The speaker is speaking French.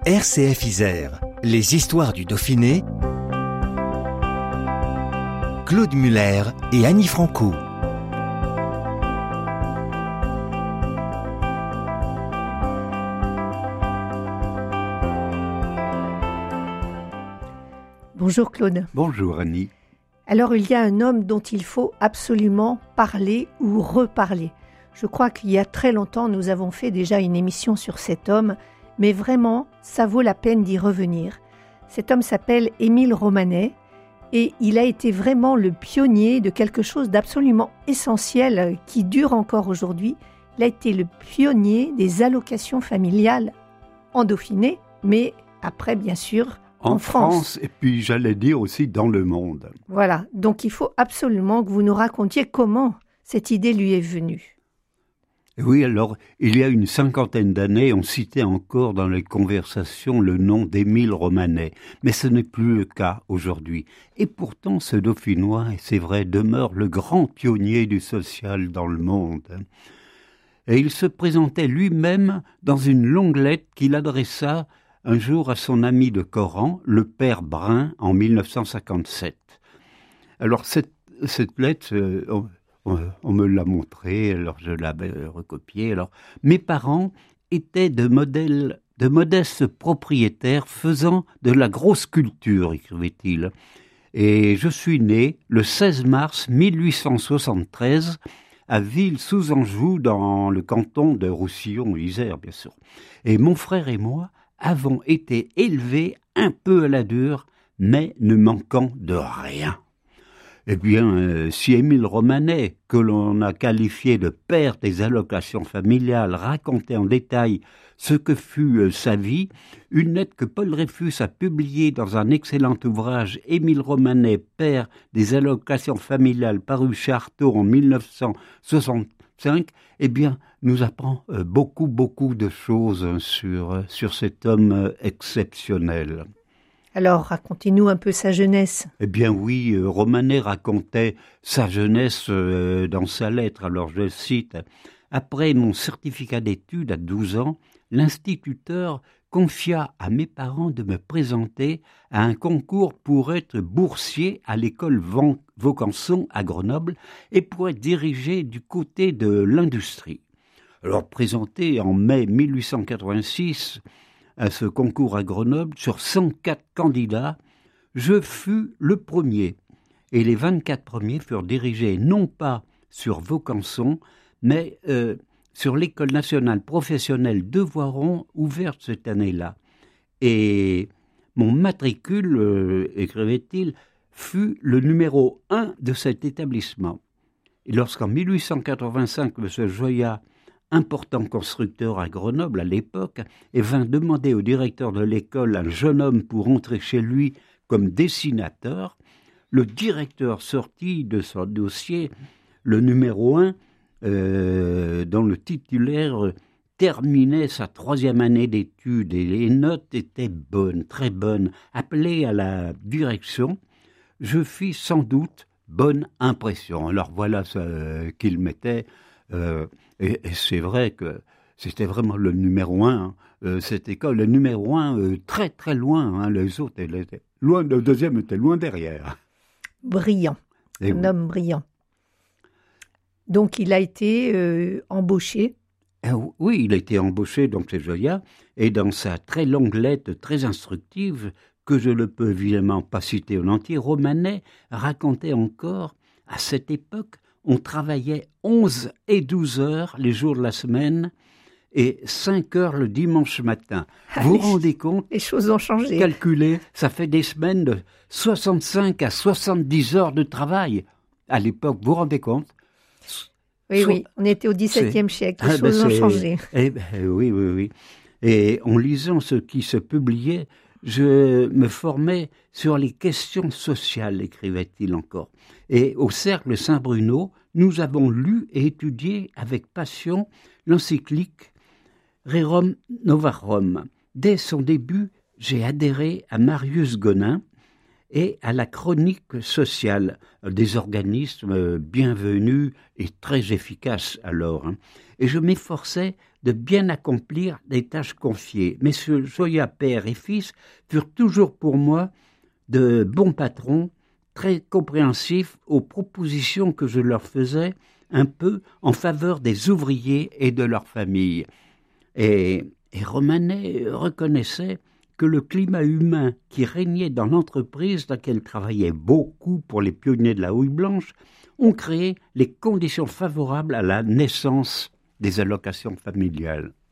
RCF Isère, les histoires du Dauphiné, Claude Muller et Annie Franco. Bonjour Claude. Bonjour Annie. Alors il y a un homme dont il faut absolument parler ou reparler. Je crois qu'il y a très longtemps nous avons fait déjà une émission sur cet homme, mais vraiment ça vaut la peine d'y revenir. Cet homme s'appelle Émile Romanet et il a été vraiment le pionnier de quelque chose d'absolument essentiel qui dure encore aujourd'hui. Il a été le pionnier des allocations familiales en Dauphiné, mais après bien sûr en France. Et puis j'allais dire aussi dans le monde. Voilà, donc il faut absolument que vous nous racontiez comment cette idée lui est venue. Oui, alors, il y a une 50aine d'années, on citait encore dans les conversations le nom d'Émile Romanet, mais ce n'est plus le cas aujourd'hui. Et pourtant, ce Dauphinois, et c'est vrai, demeure le grand pionnier du social dans le monde. Et il se présentait lui-même dans une longue lettre qu'il adressa un jour à son ami de Coran, le père Brun, en 1957. Alors, cette lettre... On me l'a montré, alors je l'avais recopié. Alors, mes parents étaient de modestes propriétaires faisant de la grosse culture, écrivait-il. Et je suis né le 16 mars 1873 à Ville-sous-Anjou, dans le canton de Roussillon-Isère, bien sûr. Et mon frère et moi avons été élevés un peu à la dure, mais ne manquant de rien. Eh bien, si Émile Romanet, que l'on a qualifié de père des allocations familiales, racontait en détail ce que fut sa vie, une lettre que Paul Dreyfus a publiée dans un excellent ouvrage, Émile Romanet, père des allocations familiales, paru chez Artaud en 1965, eh bien, nous apprend beaucoup de choses sur cet homme exceptionnel. Alors, racontez-nous un peu sa jeunesse. Eh bien oui, Romanet racontait sa jeunesse dans sa lettre. Alors je cite, « Après mon certificat d'études à 12 ans, l'instituteur confia à mes parents de me présenter à un concours pour être boursier à l'école Vaucanson à Grenoble et pour être dirigé du côté de l'industrie. » Alors présenté en mai 1886, à ce concours à Grenoble, sur 104 candidats, je fus le premier. Et les 24 premiers furent dirigés non pas sur Vaucanson, mais sur l'École nationale professionnelle de Voiron, ouverte cette année-là. Et mon matricule, écrivait-il, fut le numéro 1 de cet établissement. Et lorsqu'en 1885, M. Joyat, important constructeur à Grenoble à l'époque, et vint demander au directeur de l'école un jeune homme pour entrer chez lui comme dessinateur, le directeur sortit de son dossier le numéro 1 dont le titulaire terminait sa 3e année d'études et les notes étaient bonnes, très bonnes. Appelé à la direction, je fis sans doute bonne impression. Alors voilà ce qu'il mettait. Et c'est vrai que c'était vraiment le numéro 1, cette école, le numéro 1 très très loin, les autres, loin, le deuxième était loin derrière. Brillant, homme brillant. Donc il a été embauché. Oui, il a été embauché, donc c'est Joyat, et dans sa très longue lettre, très instructive, que je ne peux évidemment pas citer en entier, Romanet racontait encore, à cette époque, on travaillait 11 et 12 heures les jours de la semaine et 5 heures le dimanche matin. Vous vous rendez compte ? Les choses ont changé. Calculez, ça fait des semaines de 65 à 70 heures de travail. À l'époque, vous vous rendez compte ? Oui, on était au XVIIe siècle, les choses ont changé. Oui. Et en lisant ce qui se publiait, je me formais sur les questions sociales, écrivait-il encore. Et au Cercle Saint-Bruno, nous avons lu et étudié avec passion l'encyclique Rerum Novarum. Dès son début, j'ai adhéré à Marius Gonin et à la chronique sociale, des organismes bienvenus et très efficaces alors. Et je m'efforçais de bien accomplir les tâches confiées. Messieurs Joya, père et fils, furent toujours pour moi de bons patrons, très compréhensifs aux propositions que je leur faisais, un peu en faveur des ouvriers et de leur famille. Et Romanet reconnaissait que le climat humain qui régnait dans l'entreprise, dans laquelle travaillait beaucoup pour les pionniers de la houille blanche, ont créé les conditions favorables à la naissance des allocations familiales.